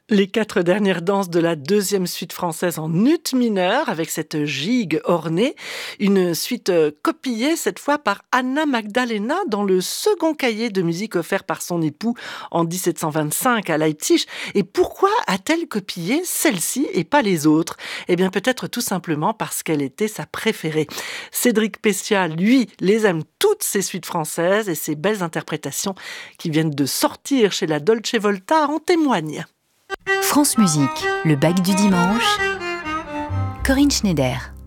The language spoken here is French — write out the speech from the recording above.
Les 4 dernières danses de la deuxième suite française en ut mineur avec cette gigue ornée. Une suite copiée cette fois par Anna Magdalena dans le second cahier de musique offert par son époux en 1725 à Leipzig. Et pourquoi a-t-elle copié celle-ci et pas les autres ? Eh bien peut-être tout simplement parce qu'elle était sa préférée. Cédric Pescia, lui, les aime toutes ces suites françaises et ces belles interprétations qui viennent de sortir chez la Dolce Volta en témoignent. France Musique, le bac du dimanche, Corinne Schneider.